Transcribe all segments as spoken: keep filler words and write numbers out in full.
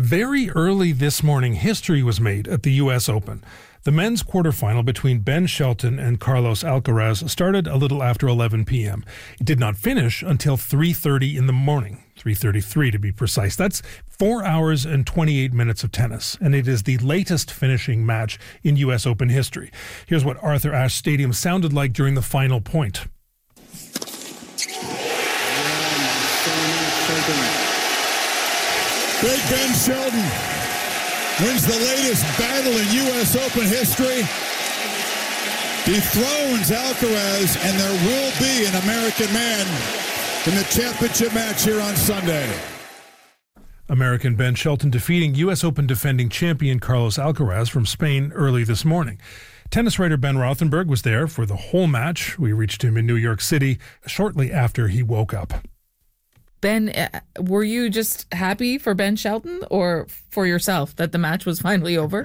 Very early this morning, history was made at the U S Open. The men's quarterfinal between Ben Shelton and Carlos Alcaraz started a little after eleven p.m. It did not finish until three thirty in the morning, three thirty-three to be precise. That's four hours and twenty-eight minutes of tennis, and it is the latest finishing match in U S Open history. Here's what Arthur Ashe Stadium sounded like during the final point. Big Ben Shelton wins the latest battle in U S Open history, dethrones Alcaraz, and there will be an American man in the championship match here on Sunday. American Ben Shelton defeating U S Open defending champion Carlos Alcaraz from Spain early this morning. Tennis writer Ben Rothenberg was there for the whole match. We reached him in New York City shortly after he woke up. Ben, were you just happy for Ben Shelton or for yourself that the match was finally over?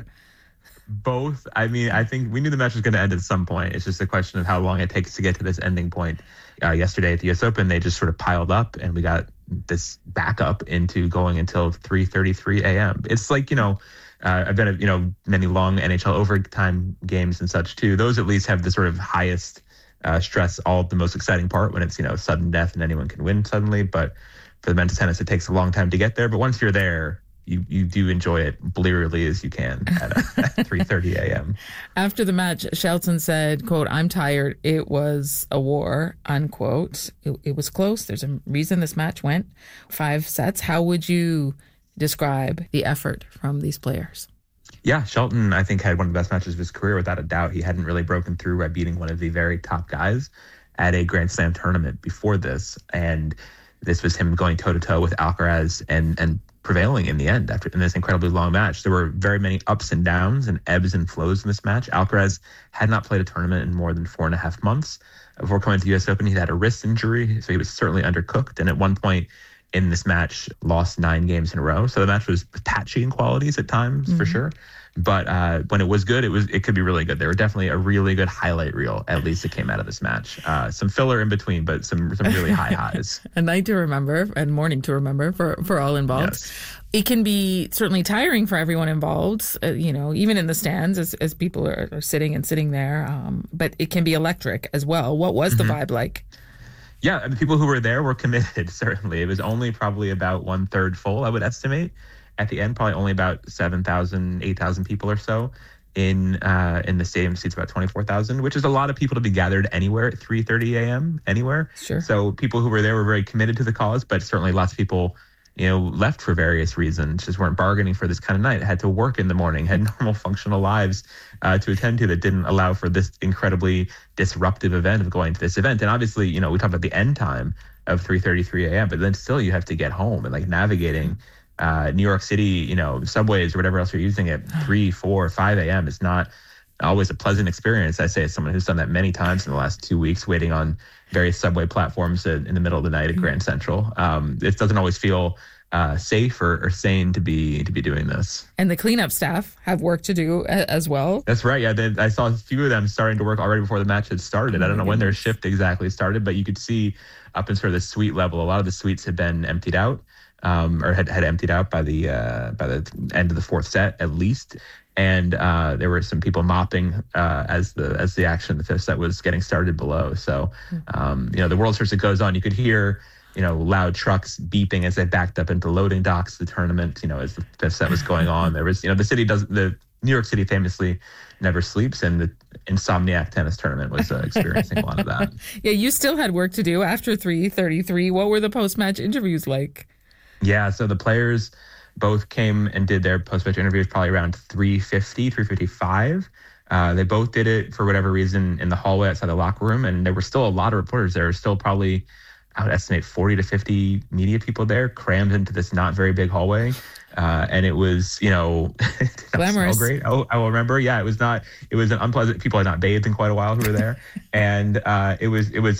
Both. I mean, I think we knew the match was going to end at some point. It's just a question of how long it takes to get to this ending point. Uh, yesterday at the U S Open, they just sort of piled up, and we got this backup into going until three thirty-three a.m. It's like, you know, uh, I've been at, you know, many long N H L overtime games and such too. Those at least have the sort of highest Uh, stress, all the most exciting part when it's, you know, sudden death and anyone can win suddenly. But for the men's tennis, it takes a long time to get there. But once you're there, you, you do enjoy it blearily as you can at, at three thirty a.m. After the match, Shelton said, quote, "I'm tired. It was a war," unquote. It, it was close. There's a reason this match went five sets. How would you describe the effort from these players? Yeah, Shelton, I think, had one of the best matches of his career, without a doubt. He hadn't really broken through by beating one of the very top guys at a Grand Slam tournament before this. And this was him going toe-to-toe with Alcaraz and and prevailing in the end after in this incredibly long match. There were very many ups and downs and ebbs and flows in this match. Alcaraz had not played a tournament in more than four and a half months. Before coming to the U S Open, he had a wrist injury, so he was certainly undercooked. And at one point in this match, lost nine games in a row. So the match was patchy in qualities at times, mm-hmm. for sure. But uh, when it was good, it was it could be really good. There were definitely a really good highlight reel, at least, that came out of this match. Uh, some filler in between, but some some really high highs. A night to remember and morning to remember for, for all involved. Yes. It can be certainly tiring for everyone involved, uh, you know, even in the stands as, as people are, are sitting and sitting there. Um, but it can be electric as well. What was the mm-hmm. vibe like? Yeah, and the people who were there were committed, certainly. It was only probably about one third full, I would estimate. At the end, probably only about seven thousand, eight thousand people or so. In uh, in the stadium seats about twenty-four thousand, which is a lot of people to be gathered anywhere at three thirty a.m., anywhere. Sure. So people who were there were very committed to the cause, but certainly lots of people, you know, left for various reasons, just weren't bargaining for this kind of night, had to work in the morning, had normal functional lives uh, to attend to that didn't allow for this incredibly disruptive event of going to this event. And obviously, you know, we talk about the end time of three thirty-three a.m., but then still you have to get home and like navigating uh, New York City, you know, subways or whatever else you're using at three, four, five a.m. is not always a pleasant experience. I say as someone who's done that many times in the last two weeks, waiting on various subway platforms in the middle of the night at Grand Central. Um, it doesn't always feel uh, safe or, or sane to be to be doing this. And the cleanup staff have work to do as well. That's right. Yeah, they, I saw a few of them starting to work already before the match had started. I don't know when their shift exactly started, but you could see up in sort of the suite level, a lot of the suites had been emptied out. Um, or had, had emptied out by the uh, by the end of the fourth set at least, and uh, there were some people mopping uh, as the as the action in the fifth set was getting started below. So um, you know, the World Series that goes on, you could hear, you know, loud trucks beeping as they backed up into loading docks of the tournament. You know, as the fifth set was going on, there was, you know, the city does the New York City famously never sleeps, and the Insomniac tennis tournament was uh, experiencing a lot of that. Yeah, you still had work to do after three thirty-three. What were the post match interviews like? Yeah, so the players both came and did their post-match interviews probably around three fifty, three fifty-five. Uh, they both did it for whatever reason in the hallway outside the locker room, and there were still a lot of reporters. There were still probably, I would estimate, forty to fifty media people there, crammed into this not very big hallway. Uh, and it was, you know, glamorous. Great. Oh, I will remember. Yeah, it was not. It was an unpleasant. People had not bathed in quite a while who were there, and uh, it was it was.